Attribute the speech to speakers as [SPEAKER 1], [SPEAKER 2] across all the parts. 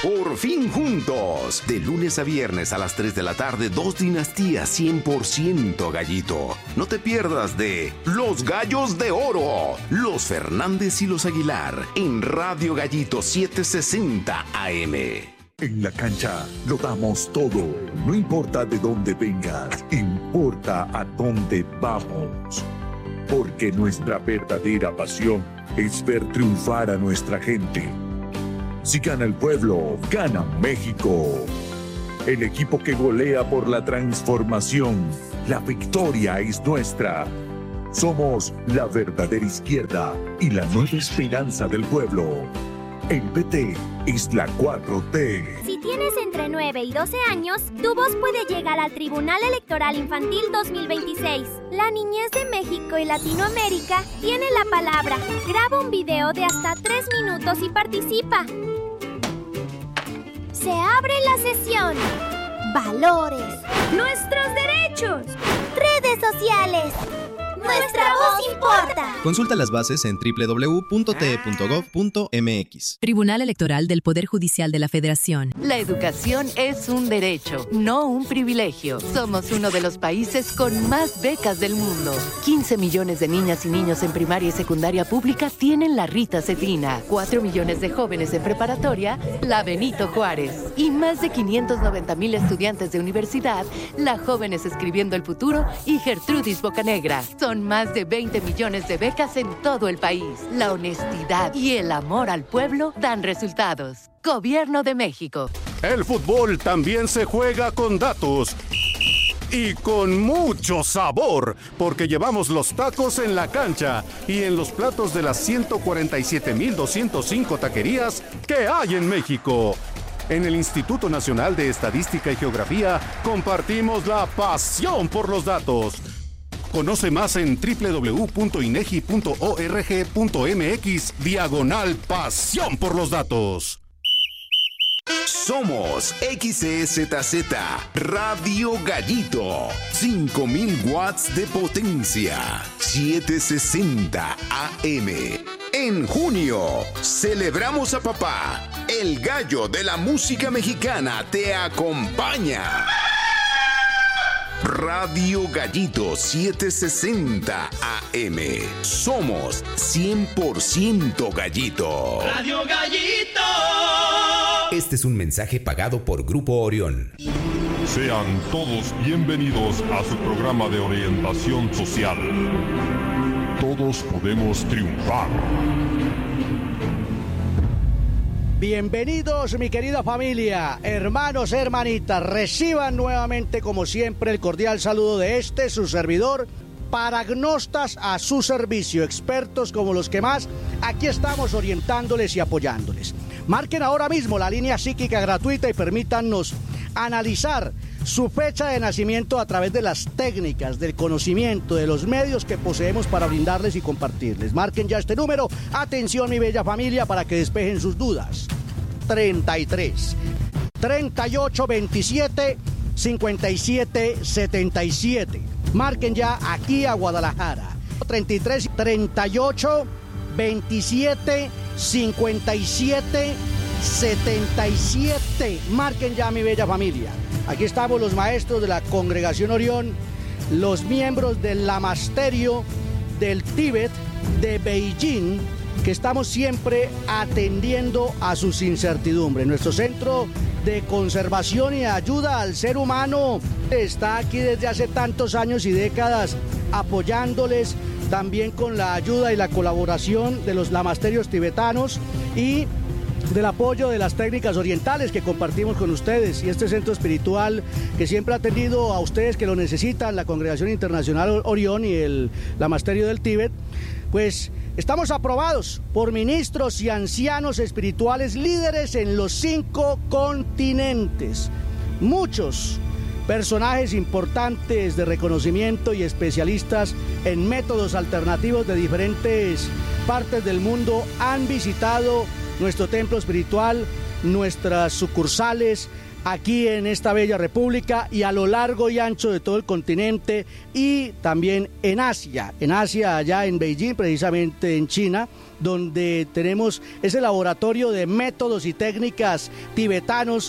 [SPEAKER 1] Por fin juntos. De lunes a viernes a las 3 de la tarde, 2 dinastías 100% Gallito. No te pierdas de Los Gallos de Oro, los Fernández y los Aguilar, en Radio Gallito 760 AM.
[SPEAKER 2] En la cancha lo damos todo. No importa de dónde vengas, importa a dónde vamos. Porque nuestra verdadera pasión es ver triunfar a nuestra gente. Si gana el pueblo, gana México. El equipo que golea por la transformación. La victoria es nuestra. Somos la verdadera izquierda y la nueva esperanza del pueblo. El PT es la 4T.
[SPEAKER 3] Si tienes entre 9 y 12 años, tu voz puede llegar al Tribunal Electoral Infantil 2026. La niñez de México y Latinoamérica tiene la palabra. Graba un video de hasta 3 minutos y participa. Se abre la sesión. Valores. Nuestros derechos. Redes sociales. ¡Nuestra voz importa!
[SPEAKER 4] Consulta las bases en www.te.gov.mx.
[SPEAKER 5] Tribunal Electoral del Poder Judicial de la Federación.
[SPEAKER 6] La educación es un derecho, no un privilegio. Somos uno de los países con más becas del mundo. 15 millones de niñas y niños en primaria y secundaria pública tienen la Rita Cedina. 4 millones de jóvenes en preparatoria, la Benito Juárez. Y más de 590,000 estudiantes de universidad, la Jóvenes Escribiendo el Futuro y Gertrudis Bocanegra. Son más de 20 millones de becas en todo el país. La honestidad y el amor al pueblo dan resultados. Gobierno de México.
[SPEAKER 7] El fútbol también se juega con datos. Y con mucho sabor, porque llevamos los tacos en la cancha y en los platos de las 147,205 taquerías que hay en México. En el Instituto Nacional de Estadística y Geografía compartimos la pasión por los datos. Conoce más en www.inegi.org.mx/pasión por los datos.
[SPEAKER 1] Somos XEZZ Radio Gallito. 5,000 watts de potencia. 760 AM. En junio, celebramos a papá. El gallo de la música mexicana te acompaña. Radio Gallito 760 AM. Somos 100% Gallito.
[SPEAKER 8] Radio Gallito.
[SPEAKER 9] Este es un mensaje pagado por Grupo Orión.
[SPEAKER 10] Sean todos bienvenidos a su programa de orientación social. Todos podemos triunfar.
[SPEAKER 11] Bienvenidos, mi querida familia, hermanos, hermanitas, reciban nuevamente, como siempre, el cordial saludo de su servidor, Paragnostas a su servicio, expertos como los que más, aquí estamos orientándoles y apoyándoles. Marquen ahora mismo la línea psíquica gratuita y permítannos analizar su fecha de nacimiento a través de las técnicas, del conocimiento, de los medios que poseemos para brindarles y compartirles. Marquen ya este número. Atención, mi bella familia, para que despejen sus dudas. 33 38 27 57 77. Marquen ya aquí a Guadalajara. 33 38 27 57 77. Marquen ya, mi bella familia. Aquí estamos los maestros de la Congregación Orión, los miembros del Lamasterio del Tíbet, de Beijing, que estamos siempre atendiendo a sus incertidumbres. Nuestro centro de conservación y ayuda al ser humano está aquí desde hace tantos años y décadas, apoyándoles también con la ayuda y la colaboración de los lamasterios tibetanos y del apoyo de las técnicas orientales que compartimos con ustedes, y este centro espiritual que siempre ha atendido a ustedes que lo necesitan, la Congregación Internacional Orión y el Lamasterio del Tíbet. Pues estamos aprobados por ministros y ancianos espirituales líderes en los 5 continentes. Muchos personajes importantes de reconocimiento y especialistas en métodos alternativos de diferentes partes del mundo han visitado nuestro templo espiritual, nuestras sucursales, aquí en esta bella república y a lo largo y ancho de todo el continente y también en Asia, allá en Beijing, precisamente en China, donde tenemos ese laboratorio de métodos y técnicas tibetanos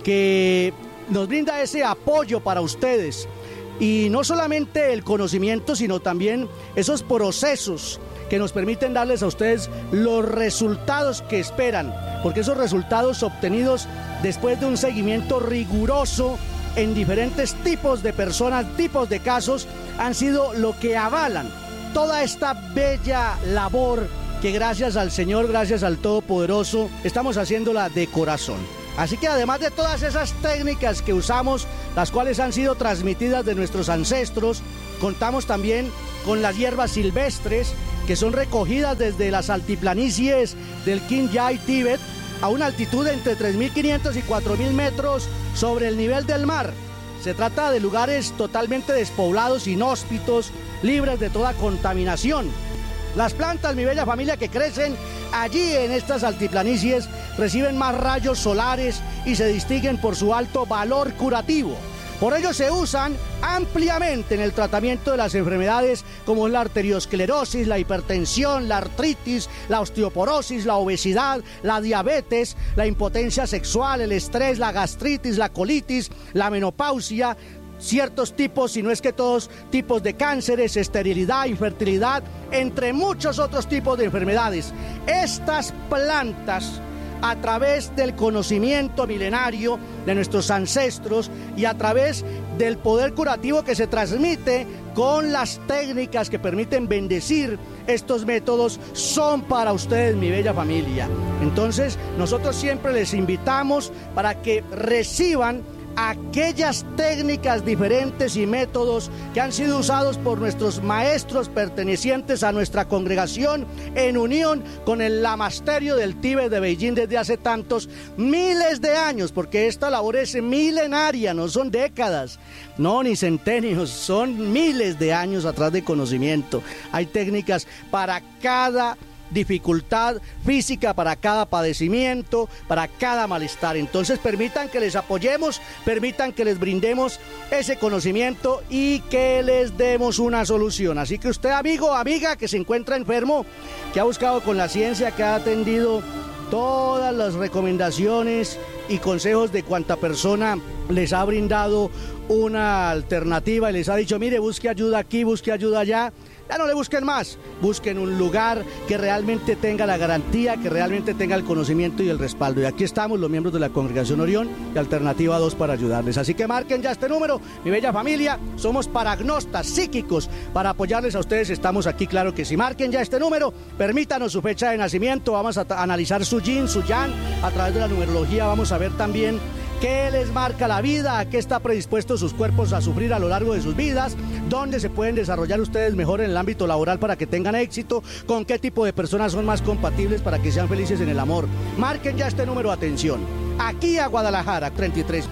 [SPEAKER 11] que nos brinda ese apoyo para ustedes. Y no solamente el conocimiento, sino también esos procesos que nos permiten darles a ustedes los resultados que esperan, porque esos resultados obtenidos después de un seguimiento riguroso en diferentes tipos de personas, tipos de casos, han sido lo que avalan toda esta bella labor que gracias al Señor, gracias al Todopoderoso, estamos haciéndola de corazón. Así que además de todas esas técnicas que usamos, las cuales han sido transmitidas de nuestros ancestros, contamos también con las hierbas silvestres que son recogidas desde las altiplanicies del Qinghai, Tíbet, a una altitud de entre 3.500 y 4.000 metros sobre el nivel del mar. Se trata de lugares totalmente despoblados, inhóspitos, libres de toda contaminación. Las plantas, mi bella familia, que crecen allí en estas altiplanicies reciben más rayos solares y se distinguen por su alto valor curativo. Por ello se usan ampliamente en el tratamiento de las enfermedades como la arteriosclerosis, la hipertensión, la artritis, la osteoporosis, la obesidad, la diabetes, la impotencia sexual, el estrés, la gastritis, la colitis, la menopausia, ciertos tipos, si no es que todos tipos de cánceres, esterilidad, infertilidad, entre muchos otros tipos de enfermedades. Estas plantas, a través del conocimiento milenario de nuestros ancestros y a través del poder curativo que se transmite con las técnicas que permiten bendecir estos métodos, son para ustedes, mi bella familia. Entonces, nosotros siempre les invitamos para que reciban aquellas técnicas diferentes y métodos que han sido usados por nuestros maestros pertenecientes a nuestra congregación en unión con el lamasterio del Tíbet de Beijing desde hace tantos miles de años, porque esta labor es milenaria, no son décadas, no, ni centenios, son miles de años atrás de conocimiento. Hay técnicas para cada dificultad física, para cada padecimiento, para cada malestar. Entonces permitan que les apoyemos, permitan que les brindemos ese conocimiento y que les demos una solución. Así que usted, amigo o amiga que se encuentra enfermo, que ha buscado con la ciencia, que ha atendido todas las recomendaciones y consejos de cuanta persona les ha brindado una alternativa y les ha dicho, mire, busque ayuda aquí, busque ayuda allá, ya no le busquen más, busquen un lugar que realmente tenga la garantía, que realmente tenga el conocimiento y el respaldo. Y aquí estamos los miembros de la Congregación Orión y Alternativa 2 para ayudarles. Así que marquen ya este número, mi bella familia, somos paragnostas psíquicos, para apoyarles a ustedes estamos aquí, claro que sí. Marquen ya este número, permítanos su fecha de nacimiento, vamos a analizar su yin, su yang, a través de la numerología vamos a ver también qué les marca la vida, a qué está predispuesto sus cuerpos a sufrir a lo largo de sus vidas, dónde se pueden desarrollar ustedes mejor en el ámbito laboral para que tengan éxito, con qué tipo de personas son más compatibles para que sean felices en el amor. Marquen ya este número, atención, aquí a Guadalajara, 33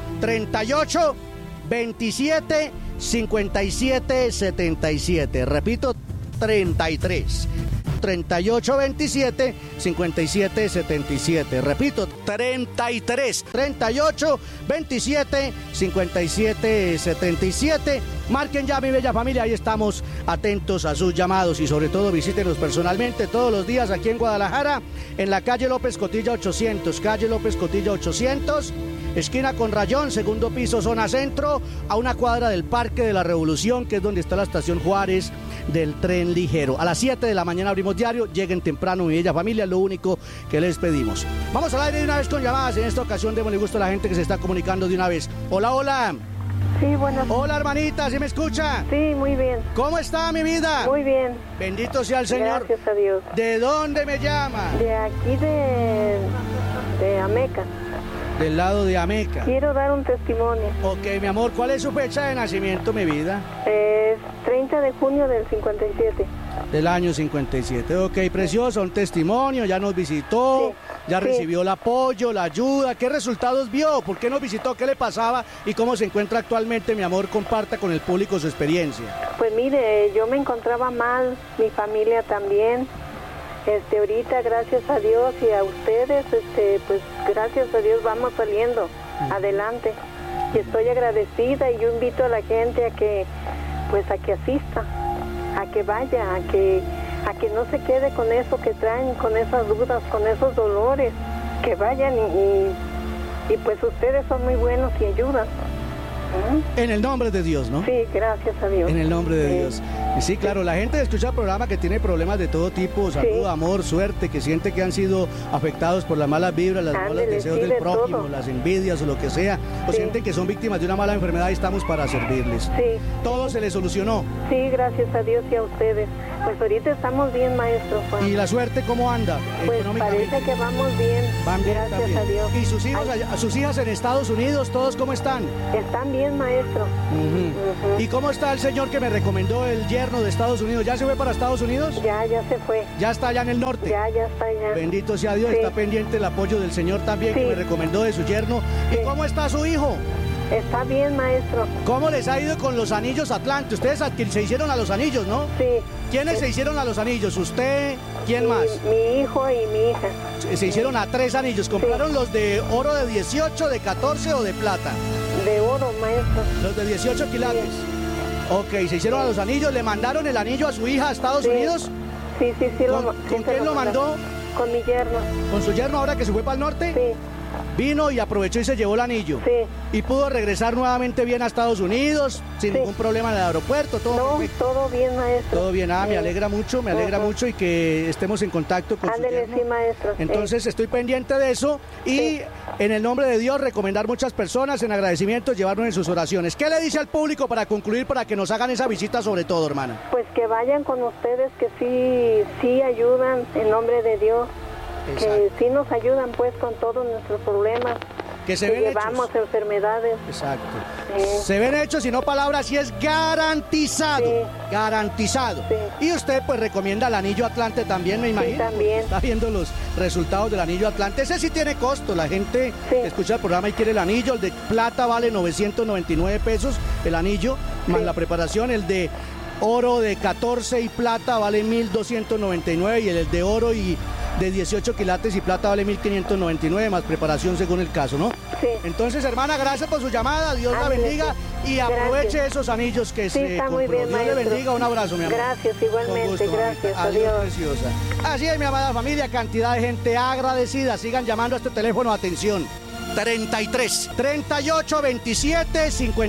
[SPEAKER 11] 38 27 57 77, repito, 33 38 27 57 77, repito, 33 38 27 57 77. Marquen ya, mi bella familia, ahí estamos atentos a sus llamados y sobre todo visítenos personalmente todos los días aquí en Guadalajara, en la calle López Cotilla 800, calle López Cotilla 800, esquina con Rayón, segundo piso, zona centro, a una cuadra del Parque de la Revolución, que es donde está la estación Juárez del tren ligero. A las 7 de la mañana abrimos diario, lleguen temprano, mi bella familia, es lo único que les pedimos. Vamos al aire de una vez con llamadas, en esta ocasión démosle gusto a la gente que se está comunicando de una vez. Hola, hola.
[SPEAKER 4] Sí, buenas.
[SPEAKER 11] Hola, hermanita, ¿sí me escucha?
[SPEAKER 4] Sí, muy bien.
[SPEAKER 11] ¿Cómo está, mi vida?
[SPEAKER 4] Muy bien.
[SPEAKER 11] Bendito sea el Señor.
[SPEAKER 4] Gracias a Dios.
[SPEAKER 11] ¿De dónde me llama?
[SPEAKER 4] De aquí de Ameca.
[SPEAKER 11] Del lado de Ameca.
[SPEAKER 4] Quiero dar un testimonio.
[SPEAKER 11] Ok, mi amor, ¿cuál es su fecha de nacimiento, mi vida?
[SPEAKER 4] Es 30 de junio del 57.
[SPEAKER 11] Del año 57. Ok, precioso, un testimonio, ya nos visitó, sí, ya sí, recibió el apoyo, la ayuda. ¿Qué resultados vio? ¿Por qué nos visitó? ¿Qué le pasaba? ¿Y cómo se encuentra actualmente, mi amor? Comparta con el público su experiencia.
[SPEAKER 4] Pues mire, yo me encontraba mal, mi familia también. Ahorita, gracias a Dios y a ustedes, pues gracias a Dios vamos saliendo. adelante. Y estoy agradecida y yo invito a la gente a que asista, a que vaya, a que no se quede con eso que traen, con esas dudas, con esos dolores, que vayan y pues ustedes son muy buenos y ayudan.
[SPEAKER 11] En el nombre de Dios, ¿no?
[SPEAKER 4] Sí, gracias a Dios.
[SPEAKER 11] En el nombre de Dios. Sí, claro, la gente escucha el programa que tiene problemas de todo tipo, salud, amor, suerte, que siente que han sido afectados por las malas vibras, los malos deseos del prójimo, todo, las envidias o lo que sea, o sienten que son víctimas de una mala enfermedad y estamos para servirles.
[SPEAKER 4] Sí.
[SPEAKER 11] ¿Todo se les solucionó?
[SPEAKER 4] Sí, gracias a Dios y a ustedes. Pues ahorita estamos bien, maestro Juan.
[SPEAKER 11] ¿Y la suerte cómo anda?
[SPEAKER 4] Pues parece que vamos bien.
[SPEAKER 11] Van bien,
[SPEAKER 4] gracias a Dios.
[SPEAKER 11] ¿Y sus hijos, sus hijas en Estados Unidos, todos cómo están?
[SPEAKER 4] Están bien, maestro.
[SPEAKER 11] ¿Y cómo está el señor que me recomendó el yerno de Estados Unidos? ¿Ya se fue para Estados Unidos?
[SPEAKER 4] Ya se fue.
[SPEAKER 11] ¿Ya está allá en el norte?
[SPEAKER 4] Ya está allá.
[SPEAKER 11] Bendito sea Dios, está pendiente el apoyo del señor también que me recomendó de su yerno. ¿Y cómo está su hijo?
[SPEAKER 4] Está bien, maestro.
[SPEAKER 11] ¿Cómo les ha ido con los anillos Atlante? Ustedes se hicieron a los anillos, ¿no?
[SPEAKER 4] Sí.
[SPEAKER 11] ¿Quiénes se hicieron a los anillos? ¿Usted? ¿Quién más?
[SPEAKER 4] Mi hijo y mi hija.
[SPEAKER 11] Se hicieron a 3 anillos. ¿Compraron los de oro de 18, de 14 o de plata?
[SPEAKER 4] De oro, maestro.
[SPEAKER 11] Los de 18 quilates. Ok, se hicieron a los anillos. ¿Le mandaron el anillo a su hija a Estados Unidos?
[SPEAKER 4] Sí.
[SPEAKER 11] ¿Con quién lo mandó?
[SPEAKER 4] Con mi yerno.
[SPEAKER 11] ¿Con su yerno ahora que se fue para el norte?
[SPEAKER 4] Sí.
[SPEAKER 11] Vino y aprovechó y se llevó el anillo.
[SPEAKER 4] Sí.
[SPEAKER 11] Y pudo regresar nuevamente bien a Estados Unidos, sin ningún problema en el aeropuerto, todo perfecto.
[SPEAKER 4] Todo bien, maestro.
[SPEAKER 11] Todo bien, me alegra mucho y que estemos en contacto con su yerno.
[SPEAKER 4] Sí, maestro.
[SPEAKER 11] Entonces estoy pendiente de eso y en el nombre de Dios recomendar muchas personas en agradecimiento, llevarnos en sus oraciones. ¿Qué le dice al público para concluir, para que nos hagan esa visita sobre todo, hermana?
[SPEAKER 4] Pues que vayan con ustedes, que sí ayudan en nombre de Dios. Exacto. Que sí nos ayudan pues con todos nuestros problemas,
[SPEAKER 11] que
[SPEAKER 4] llevamos
[SPEAKER 11] hechos.
[SPEAKER 4] Enfermedades.
[SPEAKER 11] Exacto. Se ven hechos y no palabras, y es garantizado, garantizado. Y usted pues recomienda el anillo Atlante también, me imagino.
[SPEAKER 4] Sí, también.
[SPEAKER 11] Está viendo los resultados del anillo Atlante. Ese sí tiene costo, la gente escucha el programa y quiere el anillo. El de plata vale 999 pesos, el anillo, más la preparación. El de oro de 14 y plata vale 1.299 y el de oro y de 18 quilates y plata vale 1.599 más preparación según el caso, ¿no?
[SPEAKER 4] Sí.
[SPEAKER 11] Entonces, hermana, gracias por su llamada, Dios la bendiga y aproveche esos anillos que se
[SPEAKER 4] está
[SPEAKER 11] compró.
[SPEAKER 4] Muy bien,
[SPEAKER 11] Dios le bendiga, un abrazo, mi amor.
[SPEAKER 4] Gracias, igualmente, gracias.
[SPEAKER 11] Adiós, preciosa. Así es, mi amada familia, cantidad de gente agradecida. Sigan llamando a este teléfono, atención. 33 38 27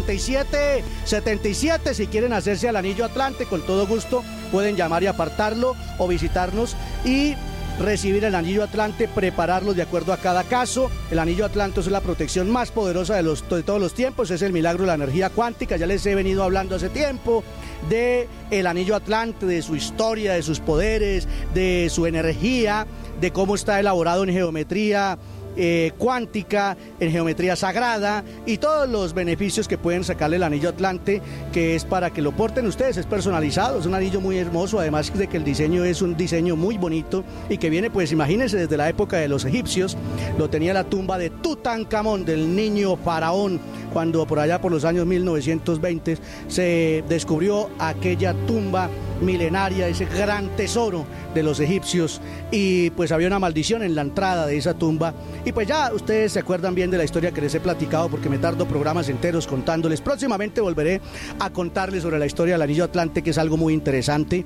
[SPEAKER 11] 57 77. Si quieren hacerse al anillo Atlante, con todo gusto pueden llamar y apartarlo o visitarnos y recibir el anillo Atlante, prepararlo de acuerdo a cada caso. El anillo Atlante es la protección más poderosa de todos los tiempos, es el milagro de la energía cuántica. Ya les he venido hablando hace tiempo de el anillo Atlante, de su historia, de sus poderes, de su energía, de cómo está elaborado en geometría cuántica, en geometría sagrada y todos los beneficios que pueden sacarle el anillo Atlante, que es para que lo porten ustedes. Es personalizado, es un anillo muy hermoso, además de que el diseño es un diseño muy bonito y que viene, pues imagínense, desde la época de los egipcios. Lo tenía la tumba de Tutankamón, del niño faraón, cuando por allá por los años 1920 se descubrió aquella tumba milenaria, ese gran tesoro de los egipcios, y pues había una maldición en la entrada de esa tumba. Y pues ya ustedes se acuerdan bien de la historia que les he platicado, porque me tardo programas enteros contándoles. Próximamente volveré a contarles sobre la historia del anillo Atlante, que es algo muy interesante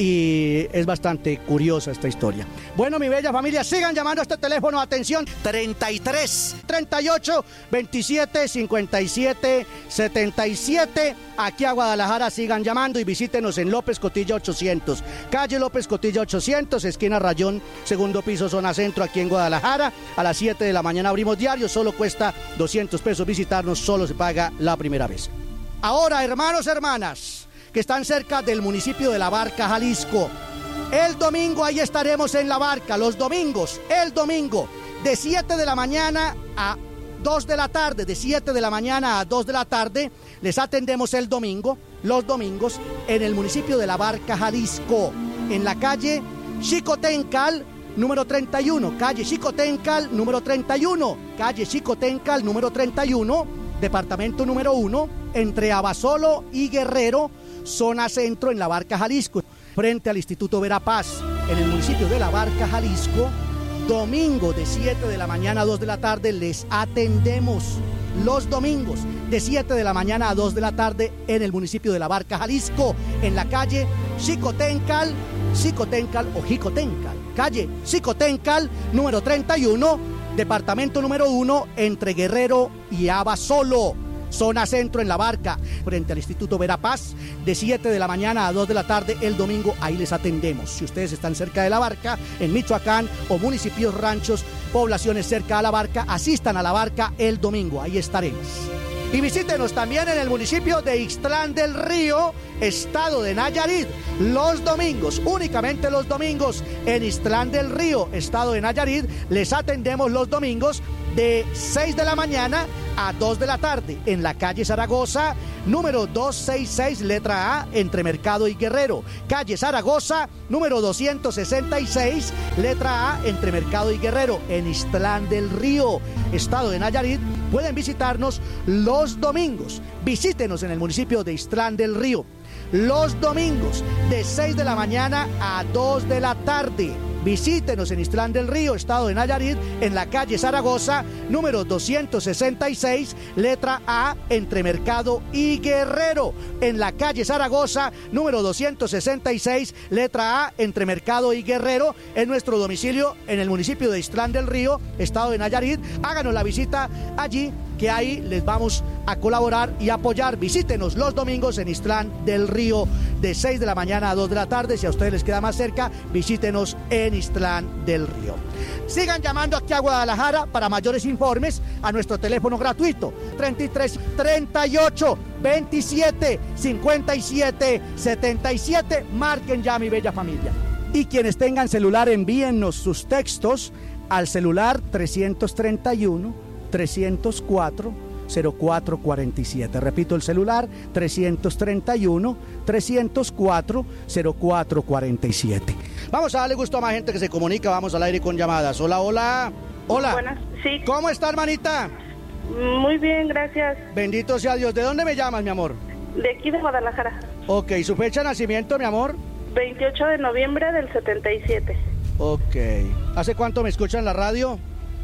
[SPEAKER 11] y es bastante curiosa esta historia. Bueno, mi bella familia, sigan llamando a este teléfono, atención, 33 38 27 57 77, aquí a Guadalajara. Sigan llamando y visítenos en López Cotilla 800, calle López Cotilla 800, esquina Rayón, segundo piso, zona centro, aquí en Guadalajara. A las 7 de la mañana abrimos diario, solo cuesta 200 pesos visitarnos, solo se paga la primera vez. Ahora, hermanos, hermanas, que están cerca del municipio de La Barca, Jalisco, el domingo ahí estaremos en La Barca, los domingos, el domingo, de 7 de la mañana a 2 de la tarde, de 7 de la mañana a 2 de la tarde, les atendemos el domingo, los domingos, en el municipio de La Barca, Jalisco, en la calle Xicotencal, número 31, calle Xicotencal, número 31, calle Xicotencal, número 31, departamento número 1, entre Abasolo y Guerrero, zona centro, en La Barca, Jalisco, frente al Instituto Verapaz, en el municipio de La Barca, Jalisco. domingo de 7 de la mañana a 2 de la tarde les atendemos. Los domingos de 7 de la mañana a 2 de la tarde en el municipio de La Barca, Jalisco, en la calle Xicotencal o Jicotencal, calle Xicotencal, número 31, departamento número 1, entre Guerrero y Abasolo, zona centro en La Barca, frente al Instituto Verapaz, de 7 de la mañana a 2 de la tarde el domingo, ahí les atendemos. Si ustedes están cerca de La Barca, en Michoacán, o municipios, ranchos, poblaciones cerca a La Barca, asistan a La Barca el domingo, ahí estaremos. Y visítenos también en el municipio de Ixtlán del Río, estado de Nayarit, los domingos, únicamente los domingos, en Ixtlán del Río, estado de Nayarit, les atendemos los domingos de 6 de la mañana a 2 de la tarde, en la calle Zaragoza, número 266, letra A, entre Mercado y Guerrero. Calle Zaragoza, número 266, letra A, entre Mercado y Guerrero, en Ixtlán del Río, estado de Nayarit. Pueden visitarnos los domingos. Visítenos en el municipio de Ixtlán del Río, los domingos, de 6 de la mañana a 2 de la tarde. Visítenos en Ixtlán del Río, estado de Nayarit, en la calle Zaragoza, número 266, letra A, entre Mercado y Guerrero. En la calle Zaragoza, número 266, letra A, entre Mercado y Guerrero, en nuestro domicilio en el municipio de Ixtlán del Río, estado de Nayarit. Háganos la visita allí, que ahí les vamos a colaborar y apoyar. Visítenos los domingos en Ixtlán del Río, de 6 de la mañana a 2 de la tarde. Si a ustedes les queda más cerca, visítenos en Ixtlán del Río. Sigan llamando aquí a Guadalajara para mayores informes a nuestro teléfono gratuito 33 38 27 57 77. Marquen ya, mi bella familia. Y quienes tengan celular, envíennos sus textos al celular 331 304 0447. Repito, el celular 331 304 0447. Vamos a darle gusto a más gente que se comunica. Vamos al aire con llamadas. Hola, hola. Hola.
[SPEAKER 8] Buenas, sí.
[SPEAKER 11] ¿Cómo está, hermanita?
[SPEAKER 8] Muy bien, gracias.
[SPEAKER 11] Bendito sea Dios. ¿De dónde me llamas, mi amor?
[SPEAKER 8] De aquí de Guadalajara.
[SPEAKER 11] Ok, ¿su fecha de nacimiento, mi amor?
[SPEAKER 8] 28 de noviembre del 77.
[SPEAKER 11] Ok. ¿Hace cuánto me escucha en la radio?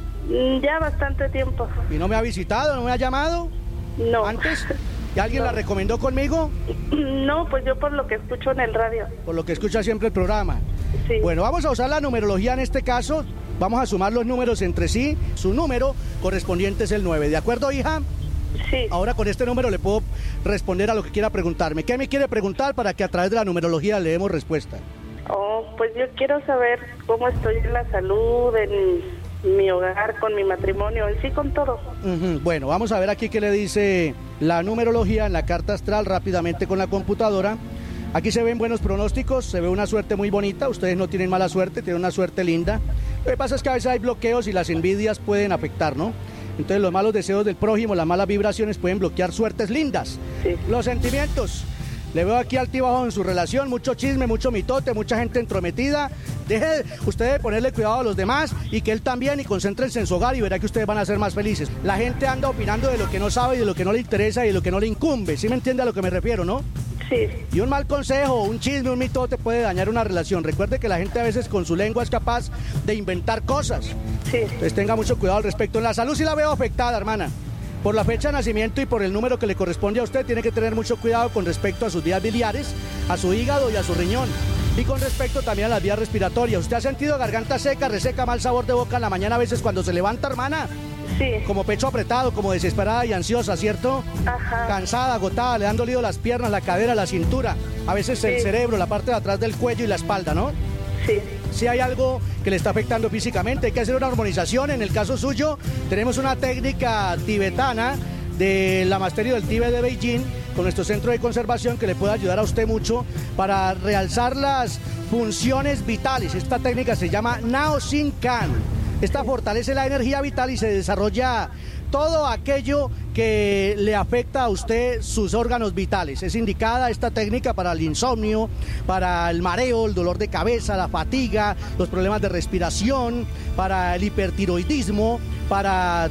[SPEAKER 8] Ya bastante tiempo.
[SPEAKER 11] ¿Y no me ha visitado? ¿No me ha llamado?
[SPEAKER 8] No.
[SPEAKER 11] ¿Antes? ¿Y alguien la recomendó conmigo?
[SPEAKER 8] No, pues yo por lo que escucho en el radio.
[SPEAKER 11] Por lo que escucha siempre el programa.
[SPEAKER 8] Sí.
[SPEAKER 11] Bueno, vamos a usar la numerología en este caso. Vamos a sumar los números entre sí. Su número correspondiente es el 9. ¿De acuerdo, hija?
[SPEAKER 8] Sí.
[SPEAKER 11] Ahora con este número le puedo responder a lo que quiera preguntarme. ¿Qué me quiere preguntar para que a través de la numerología le demos respuesta?
[SPEAKER 8] Oh, pues yo quiero saber cómo estoy en la salud, en mi hogar, con mi matrimonio, en sí, con todo.
[SPEAKER 11] Bueno, vamos a ver aquí qué le dice la numerología en la carta astral rápidamente con la computadora. Aquí se ven buenos pronósticos, se ve una suerte muy bonita. Ustedes no tienen mala suerte, tienen una suerte linda. Lo que pasa es que a veces hay bloqueos y las envidias pueden afectar, ¿no? Entonces los malos deseos del prójimo, las malas vibraciones pueden bloquear suertes lindas.
[SPEAKER 8] Sí.
[SPEAKER 11] Los sentimientos. Le veo aquí altibajo en su relación, mucho chisme, mucho mitote, mucha gente entrometida. Deje usted de ponerle cuidado a los demás y que él también, y concéntrense en su hogar y verá que ustedes van a ser más felices. La gente anda opinando de lo que no sabe y de lo que no le interesa y de lo que no le incumbe. ¿Sí me entiende a lo que me refiero, no?
[SPEAKER 8] Sí.
[SPEAKER 11] Y un mal consejo, un chisme, un mitote puede dañar una relación. Recuerde que la gente a veces con su lengua es capaz de inventar cosas.
[SPEAKER 8] Sí.
[SPEAKER 11] Entonces tenga mucho cuidado al respecto. En la salud sí la veo afectada, hermana. Por la fecha de nacimiento y por el número que le corresponde a usted, tiene que tener mucho cuidado con respecto a sus vías biliares, a su hígado y a su riñón. Y con respecto también a las vías respiratorias. ¿Usted ha sentido garganta seca, reseca, mal sabor de boca en la mañana a veces cuando se levanta, hermana?
[SPEAKER 8] Sí.
[SPEAKER 11] Como pecho apretado, como desesperada y ansiosa, ¿cierto?
[SPEAKER 8] Ajá.
[SPEAKER 11] Cansada, agotada, le han dolido las piernas, la cadera, la cintura, a veces
[SPEAKER 8] Sí.
[SPEAKER 11] el cerebro, la parte de atrás del cuello y la espalda, ¿no?
[SPEAKER 8] Sí.
[SPEAKER 11] Si hay algo que le está afectando físicamente, hay que hacer una armonización. En el caso suyo, tenemos una técnica tibetana de la Masterio del Tíbet de Beijing, con nuestro centro de conservación, que le puede ayudar a usted mucho para realzar las funciones vitales. Esta técnica se llama Nao Sin Kan. Esta fortalece la energía vital y se desarrolla todo aquello que le afecta a usted sus órganos vitales. Es indicada esta técnica para el insomnio, para el mareo, el dolor de cabeza, la fatiga, los problemas de respiración, para el hipertiroidismo, para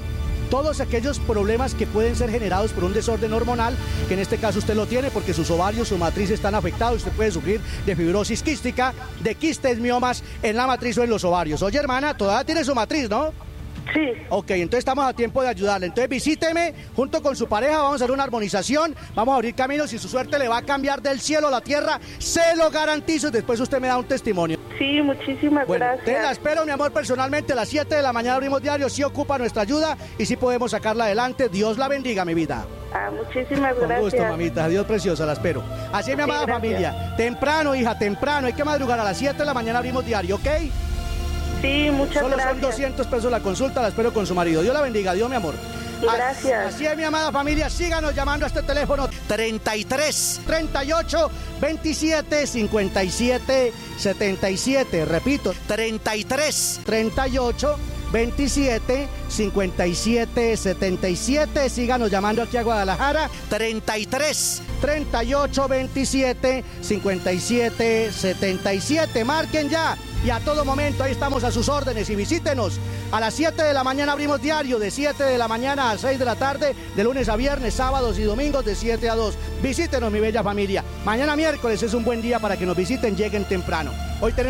[SPEAKER 11] todos aquellos problemas que pueden ser generados por un desorden hormonal, que en este caso usted lo tiene porque sus ovarios, su matriz están afectados, usted puede sufrir de fibrosis quística, de quistes, miomas en la matriz o en los ovarios. Oye, hermana, todavía tiene su matriz, ¿no?
[SPEAKER 8] Sí.
[SPEAKER 11] Ok, entonces estamos a tiempo de ayudarle. Entonces visíteme junto con su pareja, vamos a hacer una armonización, vamos a abrir caminos y su suerte le va a cambiar del cielo a la tierra, se lo garantizo, y después usted me da un testimonio.
[SPEAKER 8] Sí, muchísimas gracias.
[SPEAKER 11] Te la espero, mi amor, personalmente a las 7 de la mañana abrimos diario, sí ocupa nuestra ayuda y sí podemos sacarla adelante. Dios la bendiga, mi vida.
[SPEAKER 8] Muchísimas gracias.
[SPEAKER 11] Con gusto, mamita, Dios preciosa, la espero. Así es, mi amada familia. Temprano, hija, temprano, hay que madrugar a las 7 de la mañana abrimos diario, ¿ok?
[SPEAKER 8] Sí, muchas
[SPEAKER 11] Solo
[SPEAKER 8] gracias.
[SPEAKER 11] son 200 pesos la consulta, la espero con su marido. Dios la bendiga, Dios, mi amor.
[SPEAKER 8] Gracias.
[SPEAKER 11] Así es, mi amada familia, síganos llamando a este teléfono 33 38 27 57 77. Repito, 33 38 27 57 77. Síganos llamando aquí a Guadalajara. 33 38 27 57 77. Marquen ya. Y a todo momento, ahí estamos a sus órdenes y visítenos. A las 7 de la mañana abrimos diario, de 7 de la mañana a 6 de la tarde, de lunes a viernes, sábados y domingos de 7 a 2. Visítenos, mi bella familia. Mañana miércoles es un buen día para que nos visiten, lleguen temprano. Hoy tenemos